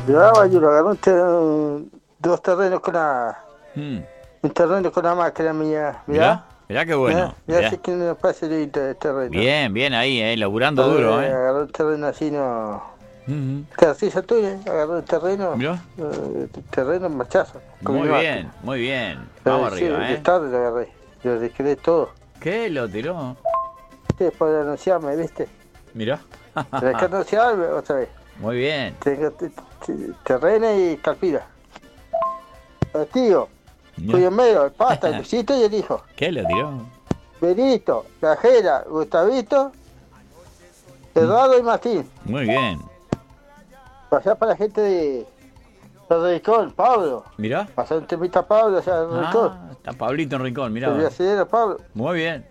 Llevaba yo, lo agarré dos terrenos Mm, un terreno con la máquina mía, mirá, mirá, mirá qué mirá, bueno, mirá mirá. si que no pase el terreno. Bien, bien ahí, laburando duro, Agarré un terreno así, no. Ujú. Tercilla tuya, agarré un Mirá, terreno en machazo, con mi muy máquina. bien, muy bien. Vamos Sí, arriba, de tarde lo agarré, lo desquedé todo. ¿Qué lo tiró? Después de anunciarme, ¿viste? Mirá. Tenés que anunciarme otra vez. Muy bien. Tengo terreno y calpira. El tío, Mirá. cuyo medio, el pasta, el besito y el hijo. ¿Qué lo tiró? Benito, Gajera, Gustavito, Mm, Eduardo y Martín. muy bien. Pasar para la gente de Rincón, Pablo. Mirá. Pasar un temita a Pablo, o sea, de Rincón. Está Pablito en Rincón, El mirá. brasileño Pablo. Muy bien.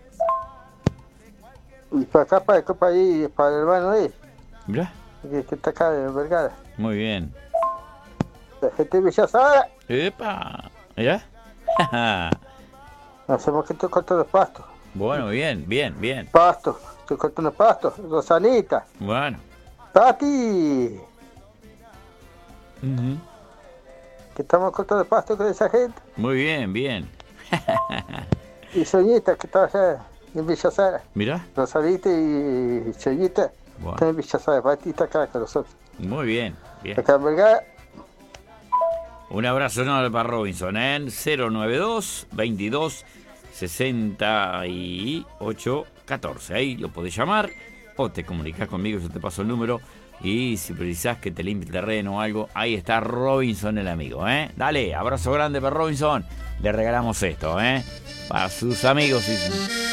Y para acá, para el copa ahí, para el hermano de él, Mirá. que está acá en Vergara. Muy bien. La gente de Villasara. ¡Epa! Mirá. Hacemos que estoy cortando pastos. Bueno, bien, bien, bien. Pastos, estoy cortando pastos. Rosanita, Bueno. Tati, Ujú. que estamos cortando pastos con esa gente. Muy bien, bien. Y Soñita, que está allá en Villasara. Mirá. Rosalita y Soñita Bueno, están en Villasara. Pati está acá con nosotros. muy bien, bien. Acá en Vergara. Un abrazo enorme para Robinson, ¿eh? 092 22 68 14. Ahí lo podés llamar o te comunicás conmigo, yo te paso el número. Y si precisás que te limpie el terreno o algo, ahí está Robinson el amigo, ¿eh? Dale, abrazo grande para Robinson. Le regalamos esto, ¿eh? Para sus amigos y